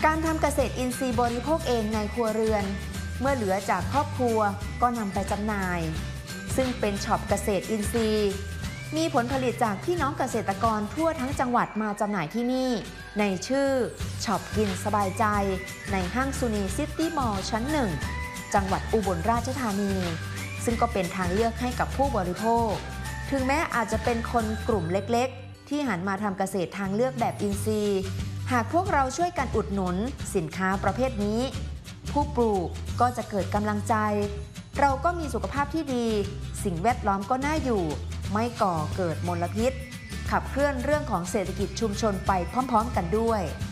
การทำเกษตรอินทรีย์บริโภคเองในครัวเรือนเมื่อเหลือจากครอบครัวก็นำไปจำหน่ายซึ่งเป็นช็อปเกษตรอินทรีย์มีผลผลิตจากพี่น้องเกษตรกรทั่วทั้งจังหวัดมาจำหน่ายที่นี่ในชื่อช็อปกินสบายใจในห้างซูนีซิตี้มอลล์ชั้น1จังหวัดอุบลราชธานีซึ่งก็เป็นทางเลือกให้กับผู้บริโภคถึงแม้อาจจะเป็นคนกลุ่มเล็กๆที่หันมาทำเกษตรทางเลือกแบบอินทรีย์หากพวกเราช่วยกันอุดหนุนสินค้าประเภทนี้ผู้ปลูกก็จะเกิดกำลังใจเราก็มีสุขภาพที่ดีสิ่งแวดล้อมก็น่าอยู่ไม่ก่อเกิดมลพิษขับเคลื่อนเรื่องของเศรษฐกิจชุมชนไปพร้อมๆกันด้วย